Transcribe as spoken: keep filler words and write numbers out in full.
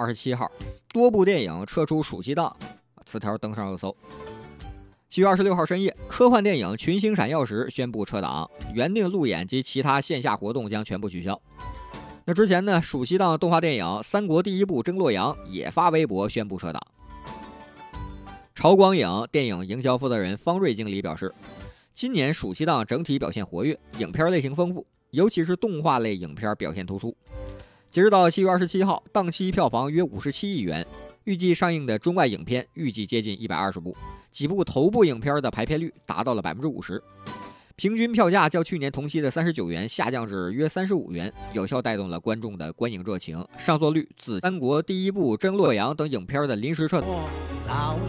二十七号，多部电影撤出暑期档，词条登上热搜。七月二十六号深夜，科幻电影《群星闪耀时》宣布撤档，原定路演及其他线下活动将全部取消。那之前呢，暑期档动画电影《三国第一部争洛阳》也发微博宣布撤档。朝光影电影营销负责人方瑞经理表示，今年暑期档整体表现活跃，影片类型丰富，尤其是动画类影片表现突出。截止到七月二十七号，档期票房约五十七亿元，预计上映的中外影片预计接近一百二十部，几部头部影片的排片率达到了百分之五十，平均票价较去年同期的三十九元下降至约三十五元，有效带动了观众的观影热情，上座率自《三国第一部争洛阳》等影片的临时撤档。